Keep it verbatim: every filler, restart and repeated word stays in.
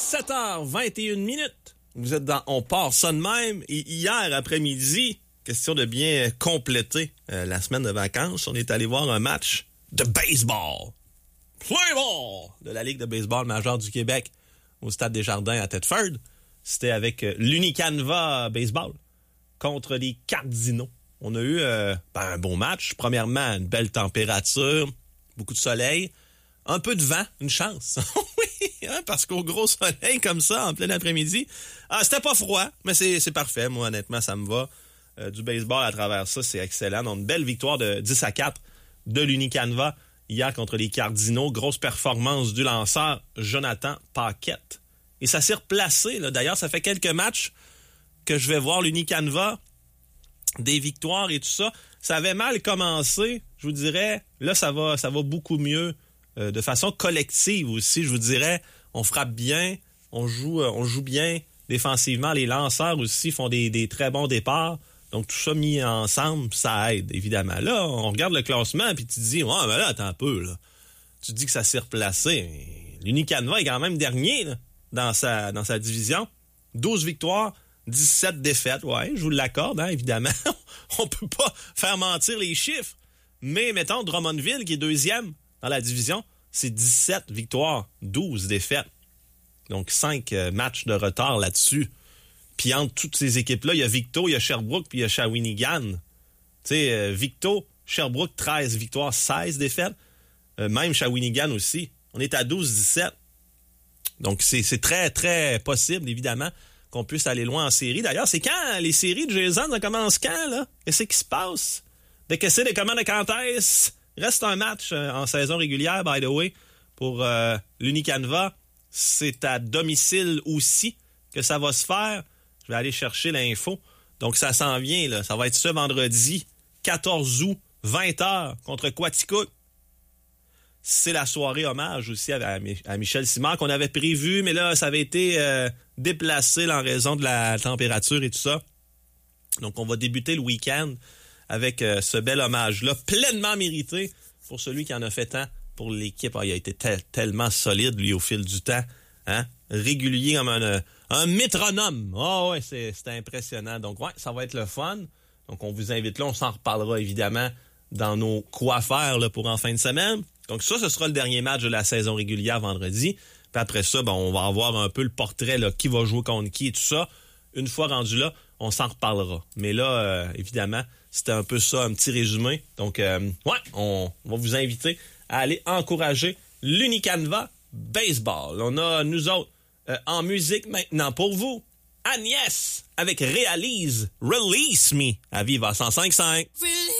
sept heures vingt et une minutes. Vous êtes dans On part ça de même. Et hier après-midi, question de bien compléter euh, la semaine de vacances, on est allé voir un match de baseball. Play ball! De la Ligue de baseball majeure du Québec au Stade Desjardins à Thetford. C'était avec euh, l'Unicanva Baseball contre les Cardinaux. On a eu euh, ben, un bon match. Premièrement, une belle température, beaucoup de soleil, un peu de vent, une chance. Oui, hein, parce qu'au gros soleil comme ça, en plein après-midi, ah, c'était pas froid, mais c'est, c'est parfait. Moi, honnêtement, ça me va. Euh, du baseball à travers ça, c'est excellent. Donc, une belle victoire de dix à quatre de l'Unicanva hier contre les Cardinaux. Grosse performance du lanceur Jonathan Paquette. Et ça s'est replacé. Là. D'ailleurs, ça fait quelques matchs que je vais voir l'Unicanva, des victoires et tout ça. Ça avait mal commencé, je vous dirais. Là, ça va, ça va beaucoup mieux. Euh, de façon collective aussi, je vous dirais. On frappe bien, on joue, euh, on joue bien défensivement. Les lanceurs aussi font des, des très bons départs. Donc, tout ça mis ensemble, ça aide, évidemment. Là, on regarde le classement, puis tu te dis, « Ouais, mais là, attends un peu, là. » Tu te dis que ça s'est replacé. L'Unicanva est quand même dernier, là, dans sa, dans sa division. douze victoires, dix-sept défaites. Ouais, je vous l'accorde, hein, évidemment. On peut pas faire mentir les chiffres. Mais, mettons, Drummondville, qui est deuxième dans la division, c'est dix-sept victoires, douze défaites. Donc, cinq euh, matchs de retard là-dessus. Puis entre toutes ces équipes-là, il y a Victo, il y a Sherbrooke, puis il y a Shawinigan. Tu sais, euh, Victo, Sherbrooke, treize victoires, seize défaites. Euh, même Shawinigan aussi. On est à douze dix-sept. Donc, c'est, c'est très, très possible, évidemment, qu'on puisse aller loin en série. D'ailleurs, c'est quand les séries de Jason, ça commence quand, là? Qu'est-ce qui se passe? De que c'est des commandes de Cantes? Reste un match euh, en saison régulière, by the way, pour euh, l'Unicanva. C'est à domicile aussi que ça va se faire. Je vais aller chercher l'info. Donc, ça s'en vient, là. Ça va être ce vendredi, quatorze août, vingt heures, contre Quaticook. C'est la soirée hommage aussi à, à Michel Simard qu'on avait prévu, mais là, ça avait été euh, déplacé là, en raison de la température et tout ça. Donc, on va débuter le week-end avec euh, ce bel hommage-là, pleinement mérité pour celui qui en a fait tant pour l'équipe. Ah, il a été tel, tellement solide, lui, au fil du temps. Hein? Régulier comme un, un métronome. Ah oh, ouais, c'est, c'est impressionnant. Donc, ouais, ça va être le fun. Donc, on vous invite là. On s'en reparlera, évidemment, dans nos quoi faire là, pour en fin de semaine. Donc, ça, ce sera le dernier match de la saison régulière vendredi. Puis après ça, ben, on va avoir un peu le portrait, là, qui va jouer contre qui et tout ça. Une fois rendu là, on s'en reparlera. Mais là, euh, évidemment, c'était un peu ça, un petit résumé. Donc, euh, ouais, on, on va vous inviter à aller encourager l'Unicanva Baseball. On a, nous autres, euh, en musique maintenant pour vous, Agnès avec Réalise, Release Me à Viva cent cinq virgule cinq.